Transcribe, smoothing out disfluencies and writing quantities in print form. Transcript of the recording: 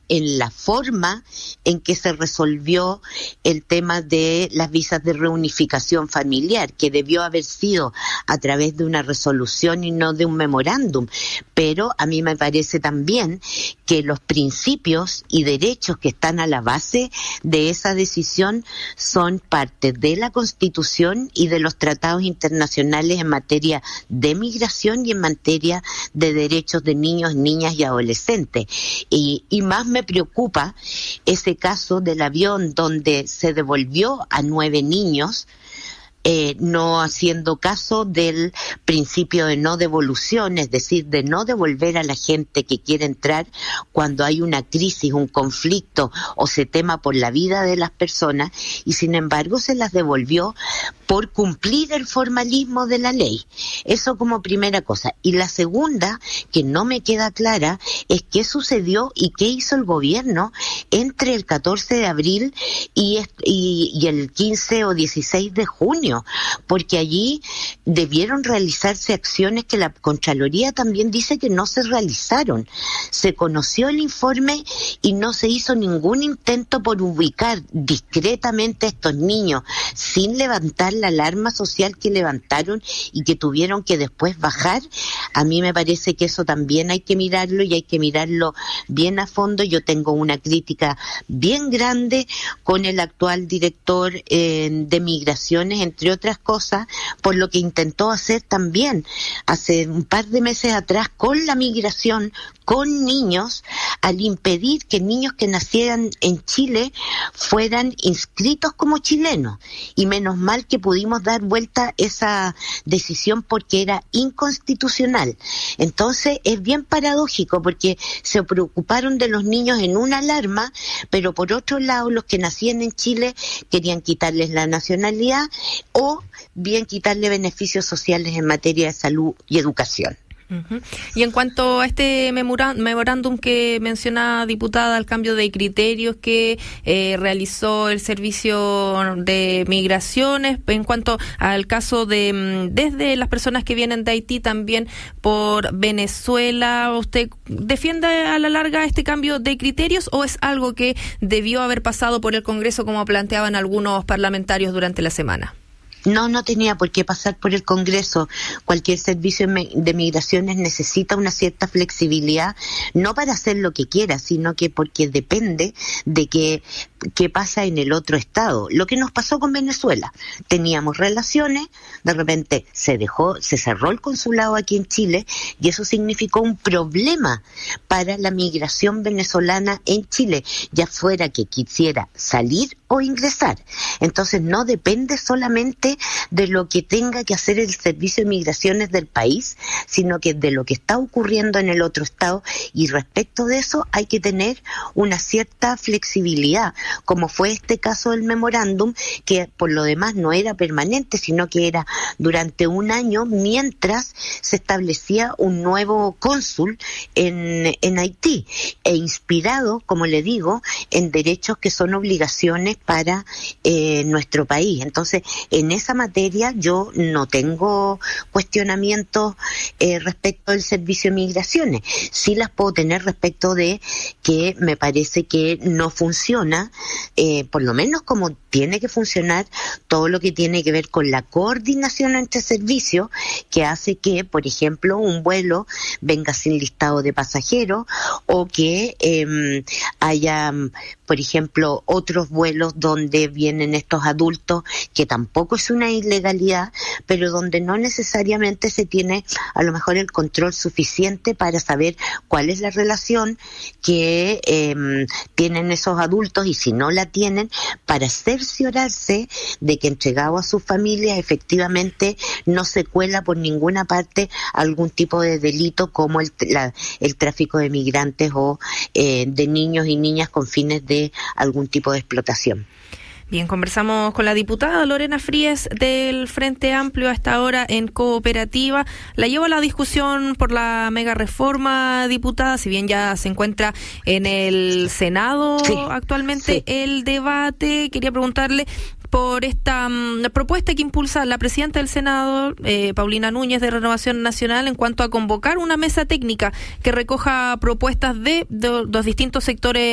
en la forma en que se resolvió el tema de las visas de reunificación familiar, que debió haber sido a través de una resolución y no de un memorándum. Pero a mí me parece también que los principios y derechos que están a la base de esa decisión son parte de la Constitución y de los tratados internacionales en materia de migración y en materia de derechos de niños, niñas y adolescentes. Y más me preocupa ese caso del avión donde se devolvió a 9 niños, no haciendo caso del principio de no devolución, es decir, de no devolver a la gente que quiere entrar cuando hay una crisis, un conflicto o se tema por la vida de las personas, y sin embargo se las devolvió por cumplir el formalismo de la ley. Eso como primera cosa. Y la segunda, que no me queda clara, es qué sucedió y qué hizo el gobierno entre el 14 de abril y el 15 o 16 de junio, porque allí debieron realizarse acciones que la Contraloría también dice que no se realizaron. Se conoció el informe y no se hizo ningún intento por ubicar discretamente a estos niños sin levantar la alarma social que levantaron y que tuvieron que después bajar. A mí me parece que eso también hay que mirarlo y hay que mirarlo bien a fondo. Yo tengo una crítica bien grande con el actual director de Migraciones, entre otras cosas, por lo que intentó hacer también hace un par de meses atrás con la migración, con niños, al impedir que niños que nacieran en Chile fueran inscritos como chilenos. Y menos mal que pudimos dar vuelta esa decisión porque era inconstitucional. Entonces es bien paradójico porque se preocuparon de los niños en una alarma, pero por otro lado los que nacían en Chile querían quitarles la nacionalidad o bien quitarle beneficios sociales en materia de salud y educación. Uh-huh. Y en cuanto a este memorándum que menciona, diputada, al cambio de criterios que realizó el Servicio de Migraciones, en cuanto al caso de desde las personas que vienen de Haití, también por Venezuela, ¿usted defiende a la larga este cambio de criterios o es algo que debió haber pasado por el Congreso como planteaban algunos parlamentarios durante la semana? No tenía por qué pasar por el Congreso. Cualquier servicio de migraciones necesita una cierta flexibilidad, no para hacer lo que quiera, sino que porque depende de qué pasa en el otro estado. Lo que nos pasó con Venezuela. Teníamos relaciones, de repente se cerró el consulado aquí en Chile y eso significó un problema para la migración venezolana en Chile, ya fuera que quisiera salir o ingresar. Entonces no depende solamente de lo que tenga que hacer el Servicio de Migraciones del país, sino que de lo que está ocurriendo en el otro estado, y respecto de eso hay que tener una cierta flexibilidad, como fue este caso del memorándum, que por lo demás no era permanente, sino que era durante un año mientras se establecía un nuevo cónsul en Haití, e inspirado, como le digo, en derechos que son obligaciones para nuestro país. Entonces, en esa materia yo no tengo cuestionamientos respecto del Servicio de Migraciones. Sí las puedo tener respecto de que me parece que no funciona, por lo menos como tiene que funcionar todo lo que tiene que ver con la coordinación entre servicios, que hace que, por ejemplo, un vuelo venga sin listado de pasajeros o que haya, por ejemplo, otros vuelos donde vienen estos adultos, que tampoco es una ilegalidad, pero donde no necesariamente se tiene a lo mejor el control suficiente para saber cuál es la relación que tienen esos adultos, y si no la tienen, para cerciorarse de que entregado a sus familias efectivamente no se cuela por ninguna parte algún tipo de delito como el tráfico de migrantes o de niños y niñas con fines de algún tipo de explotación. Bien, conversamos con la diputada Lorena Fríes del Frente Amplio a esta hora en Cooperativa. La llevo a la discusión por la mega reforma, diputada, si bien ya se encuentra en el Senado actualmente el debate. Quería preguntarle por esta propuesta que impulsa la presidenta del Senado, Paulina Núñez, de Renovación Nacional, en cuanto a convocar una mesa técnica que recoja propuestas de los distintos sectores